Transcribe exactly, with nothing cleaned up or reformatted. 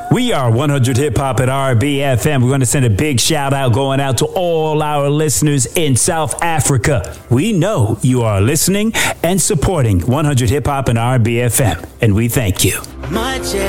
We are one hundred Hip Hop at R B F M. We're going to send a big shout out going out to all our listeners in South Africa. We know you are listening and supporting one hundred Hip Hop and R B F M, and we thank you. Much